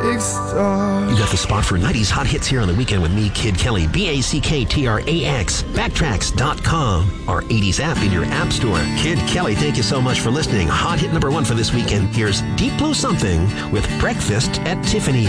big star. You got the spot for 90s hot hits here on the weekend with me, Kid Kelly. BACKTRAX. Backtracks.com. Our 80s app in your app store. Kid Kelly, thank you so much for listening. Hot hit number 1 for this weekend. Here's Deep Blue Something with Breakfast at Tiffany's.